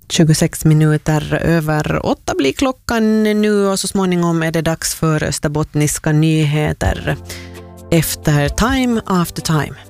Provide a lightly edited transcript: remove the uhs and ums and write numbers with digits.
26 minuter över 8 blir klockan nu och så småningom är det dags för österbottniska nyheter efter Time After Time.